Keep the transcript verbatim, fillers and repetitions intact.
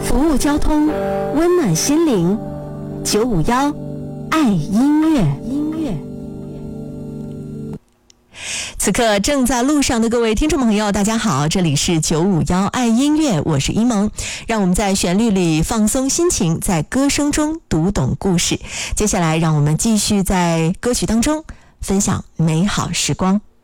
服务交通，温暖心灵。九五幺爱音乐。音乐。此刻正在路上的各位听众朋友，大家好，这里是九五幺爱音乐，我是一萌。让我们在旋律里放松心情，在歌声中读懂故事。接下来，让我们继续在歌曲当中分享美好时光。